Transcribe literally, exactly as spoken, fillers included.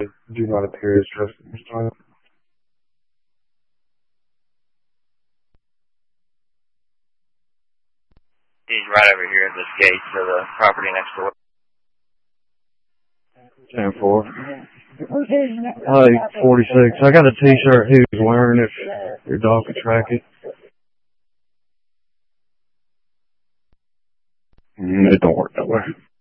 do not appear as trusted this time. He's right over here at this gate to the property next door. ten four. Uh, forty-six. I got a t-shirt he was wearing if your dog could track it. Mm, it don't work that way.